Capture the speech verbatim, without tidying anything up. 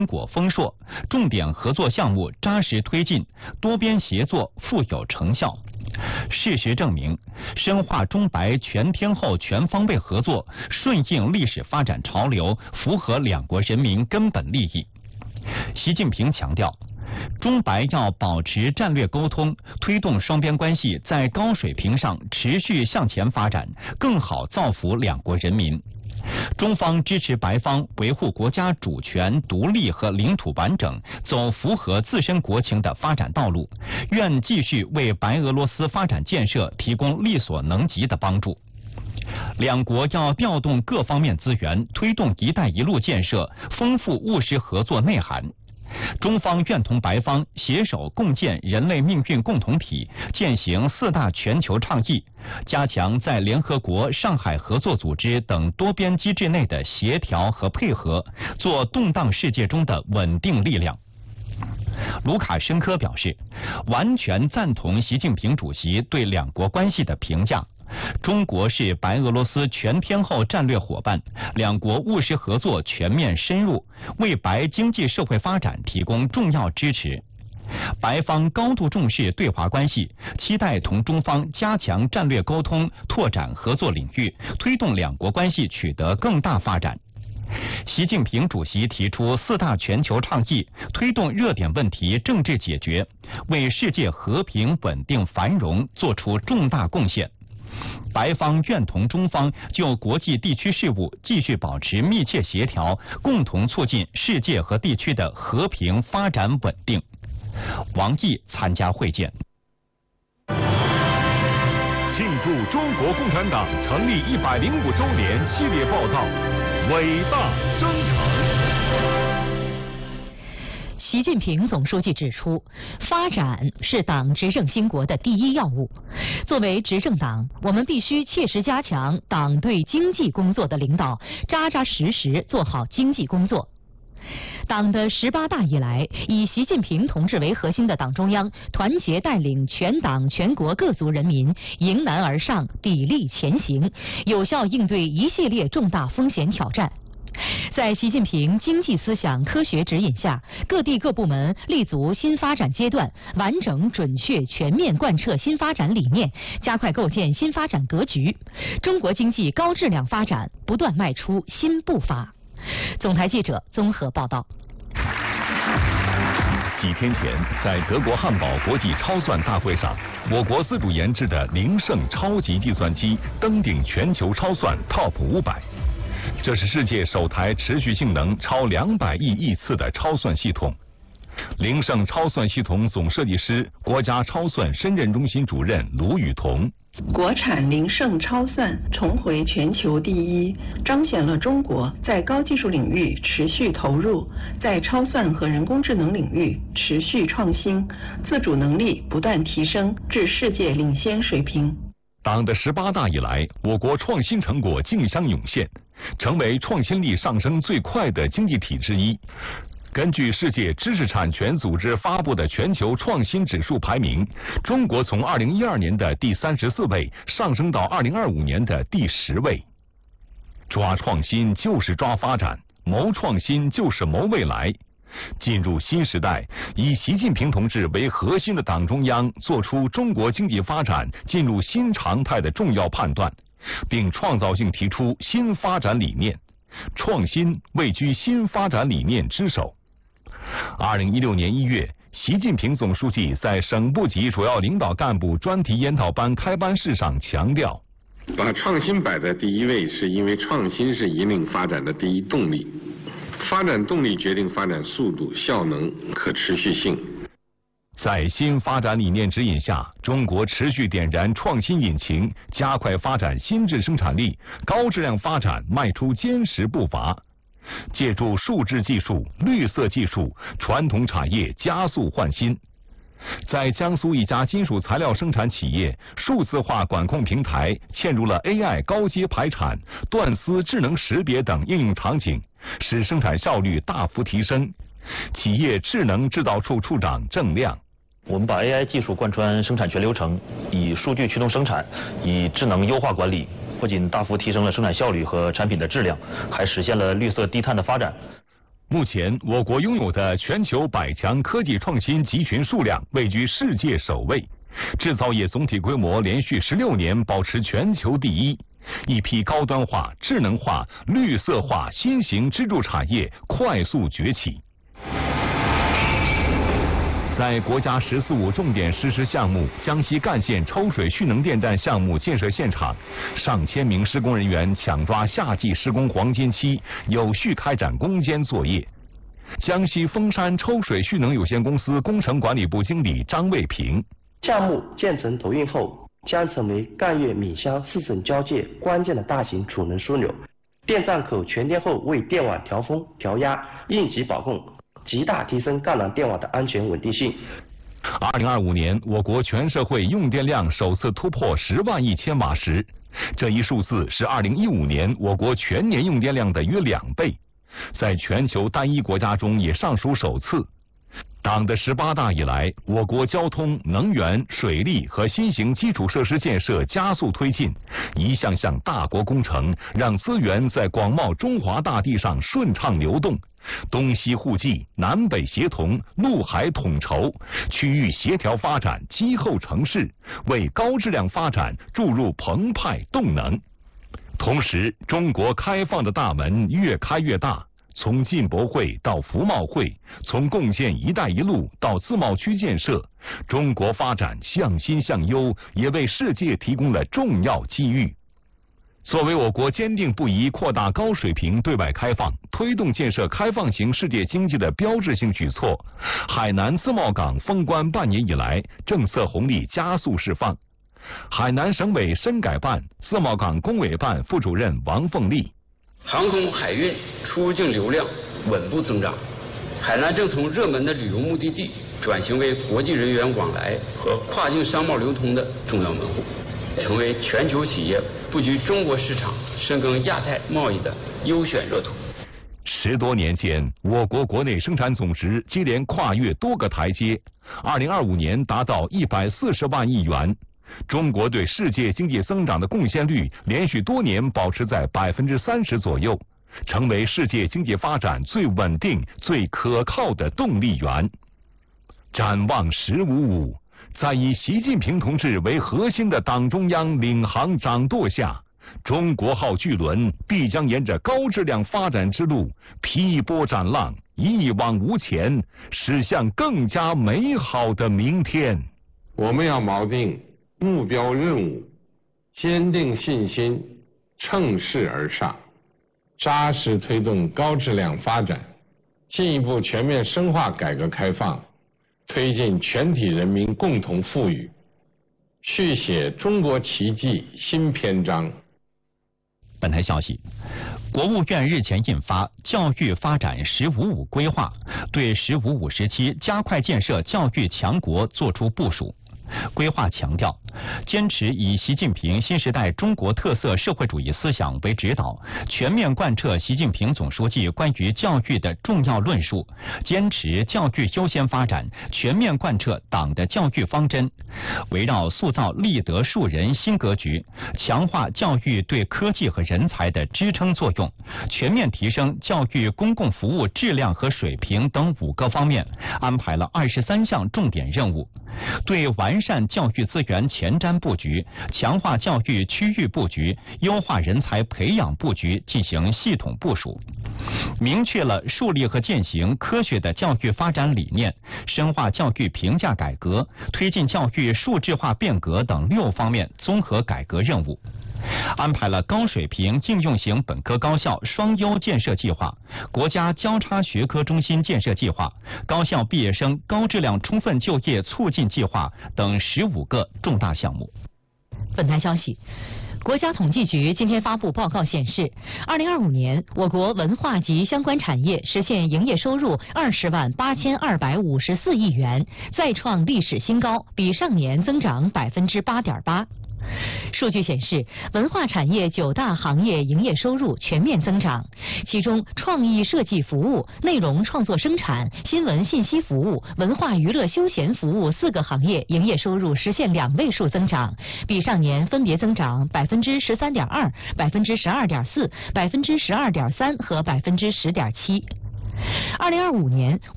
果丰硕，重点合作项目扎实推进，多边协作富有成效。事实证明，深化中白全天候全方位合作，顺应历史发展潮流，符合两国人民根本利益。习近平强调，中白要保持战略沟通，推动双边关系在高水平上持续向前发展，更好造福两国人民。中方支持白方维护国家主权、独立和领土完整，走符合自身国情的发展道路，愿继续为白俄罗斯发展建设提供力所能及的帮助。两国要调动各方面资源，推动“一带一路”建设，丰富务实合作内涵。中方愿同白方携手共建人类命运共同体，践行四大全球倡议，加强在联合国、上海合作组织等多边机制内的协调和配合，做动荡世界中的稳定力量。卢卡申科表示，完全赞同习近平主席对两国关系的评价。中国是白俄罗斯全天候战略伙伴，两国务实合作全面深入，为白经济社会发展提供重要支持。白方高度重视对华关系，期待同中方加强战略沟通，拓展合作领域，推动两国关系取得更大发展。习近平主席提出四大全球倡议，推动热点问题政治解决，为世界和平稳定繁荣作出重大贡献。白方愿同中方就国际地区事务继续保持密切协调，共同促进世界和地区的和平发展稳定。王毅参加会见。 庆祝中国共产党成立一百零五周年系列报道，伟大征程。 习近平总书记指出，发展是党执政兴国的第一要务。作为执政党，我们必须切实加强党对经济工作的领导，扎扎实实做好经济工作。党的十八大以来，以习近平同志为核心的党中央团结带领全党全国各族人民迎难而上，砥砺前行，有效应对一系列重大风险挑战。在习近平经济思想科学指引下，各地各部门立足新发展阶段，完整准确全面贯彻新发展理念，加快构建新发展格局，中国经济高质量发展不断迈出新步伐。总台记者综合报道。 几天前，在德国汉堡国际超算大会上，我国自主研制的灵盛超级计算机登顶全球超算 Top 五百。这是世界首台持续性能超两百亿亿次的超算系统。灵盛超算系统总设计师、国家超算深圳中心主任卢雨桐。 国产灵盛超算重回全球第一，彰显了中国在高技术领域持续投入，在超算和人工智能领域持续创新，自主能力不断提升至世界领先水平。 党的十八大以来，我国创新成果竞相涌现，成为创新力上升最快的经济体之一。根据世界知识产权组织发布的全球创新指数排名，中国从二零一二年的第三十四位上升到二零二五年的第十位。抓创新就是抓发展，谋创新就是谋未来。进入新时代，以习近平同志为核心的党中央做出中国经济发展进入新常态的重要判断，并创造性提出新发展理念，创新位居新发展理念之首。二零一六年一月，习近平总书记在省部级主要领导干部专题研讨班开班式上强调， 把创新摆在第一位，是因为创新是引领发展的第一动力，发展动力决定发展速度、效能、可持续性。 在新发展理念指引下，中国持续点燃创新引擎，加快发展新质生产力，高质量发展迈出坚实步伐。借助数字技术、绿色技术，传统产业加速换新。在江苏一家金属材料生产企业，数字化管控平台嵌入了 A I 高阶排产、断丝智能识别等应用场景，使生产效率大幅提升。企业智能制造处处长郑亮， 我们把 A I 技术贯穿生产全流程，以数据驱动生产，以智能优化管理，不仅大幅提升了生产效率和产品的质量，还实现了绿色低碳的发展。 目前，我国拥有的全球百强科技创新集群数量位居世界首位，制造业总体规模连续十六年保持全球第一，一批高端化、智能化、绿色化新型支柱产业快速崛起。在国家“十四五”重点实施项目江西赣县抽水蓄能电站项目建设现场，上千名施工人员抢抓夏季施工黄金期，有序开展攻坚作业。江西丰山抽水蓄能有限公司工程管理部经理张卫平： 项目建成投运后，将成为赣粤闽湘四省交界关键的大型储能枢纽。电站口全天候为电网调峰、调压、应急保供，极大提升赣南电网的安全稳定性。 二零二五年，我国全社会用电量首次突破十万亿千瓦时，这一数字是二零一五年我国全年用电量的约两倍，在全球单一国家中也尚属首次。党的十八大以来，我国交通、能源、水利和新型基础设施建设加速推进，一项项大国工程让资源在广袤中华大地上顺畅流动，东西互济、南北协同、陆海统筹，区域协调发展积厚成势，为高质量发展注入澎湃动能。同时，中国开放的大门越开越大。从进博会到服贸会，从共建“一带一路”到自贸区建设，中国发展向新向优，也为世界提供了重要机遇。作为我国坚定不移扩大高水平对外开放、推动建设开放型世界经济的标志性举措，海南自贸港封关半年以来，政策红利加速释放。海南省委深改办自贸港工委办副主任王凤丽： 航空海运出境流量稳步增长，海南正从热门的旅游目的地转型为国际人员往来和跨境商贸流通的重要门户，成为全球企业布局中国市场、深耕亚太贸易的优选热土。 十多年间，我国国内生产总值接连跨越多个台阶，二零二五年达到一百四十万亿元。中国对世界经济增长的贡献率连续多年保持在百分之三十左右，成为世界经济发展最稳定、最可靠的动力源。展望“十五五”，在以习近平同志为核心的党中央领航掌舵下，中国号巨轮必将沿着高质量发展之路劈波斩浪，一往无前，驶向更加美好的明天。 我们要锚定目标任务，坚定信心，乘势而上，扎实推动高质量发展，进一步全面深化改革开放，推进全体人民共同富裕，续写中国奇迹新篇章。 本台消息，国务院日前印发《教育发展“十五五”规划》，对“十五五”时期加快建设教育强国作出部署。规划强调，坚持以习近平新时代中国特色社会主义思想为指导，全面贯彻习近平总书记关于教育的重要论述，坚持教育优先发展，全面贯彻党的教育方针，围绕塑造立德树人新格局，强化教育对科技和人才的支撑作用，全面提升教育公共服务质量和水平等五个方面，安排了二十三项重点任务，对完善教育资源前瞻布局，强化教育区域布局，优化人才培养布局进行系统部署，明确了树立和践行科学的教育发展理念，深化教育评价改革，推进教育数质化变革等六方面综合改革任务。安排了高水平应用型本科高校双优建设计划、国家交叉学科中心建设计划、高校毕业生高质量充分就业促进计划等十五个重大项目。 本台消息，国家统计局今天发布报告显示，二零二五年我国文化及相关产业实现营业收入二十万八千二百五十四亿元，再创历史新高，比上年增长百分之八点八。数据显示，文化产业九大行业营业收入全面增长，其中创意设计服务、内容创作生产、新闻信息服务、文化娱乐休闲服务四个行业营业收入实现两位数增长，比上年分别增长百分之十三点二、百分之十二点四、百分之十二点三和百分之十点七。 二零二五年。